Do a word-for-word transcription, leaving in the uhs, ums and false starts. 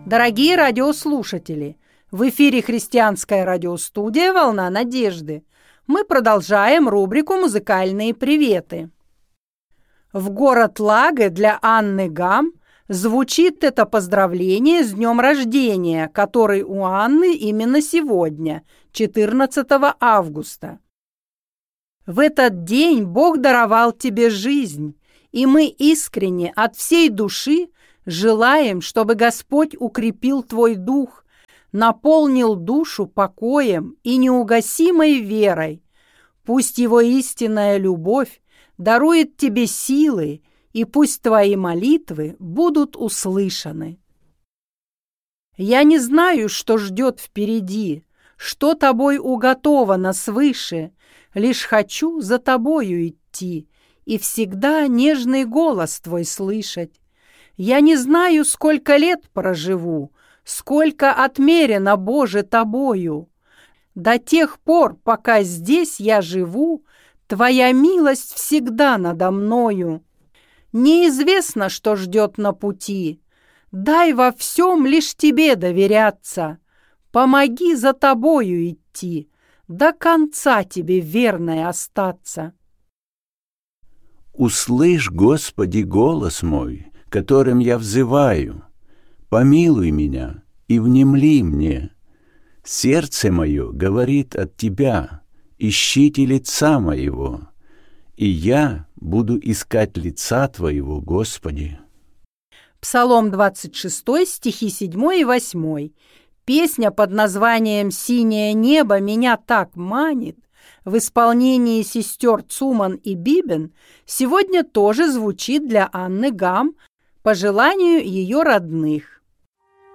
Дорогие радиослушатели, в эфире христианская радиостудия «Волна надежды». Мы продолжаем рубрику «Музыкальные приветы». В город Лаге для Анны Гам звучит это поздравление с днем рождения, который у Анны именно сегодня, четырнадцатого августа. В этот день Бог даровал тебе жизнь, и мы искренне от всей души желаем, чтобы Господь укрепил твой дух, наполнил душу покоем и неугасимой верой. Пусть Его истинная любовь дарует тебе силы, и пусть твои молитвы будут услышаны. Я не знаю, что ждет впереди, что тобой уготовано свыше, лишь хочу за тобою идти и всегда нежный голос твой слышать. Я не знаю, сколько лет проживу, сколько отмерено, Боже, тобою. До тех пор, пока здесь я живу, твоя милость всегда надо мною. Неизвестно, что ждет на пути. Дай во всем лишь тебе доверяться. Помоги за тобою идти, до конца тебе верной остаться. Услышь, Господи, голос мой, которым я взываю. Помилуй меня и внемли мне. Сердце мое говорит от Тебя, ищите лица моего, и я буду искать лица Твоего, Господи. Псалом двадцать шесть, стихи семь и восемь. Песня под названием «Синее небо меня так манит» в исполнении сестер Цуман и Бибен сегодня тоже звучит для Анны Гам по желанию ее родных.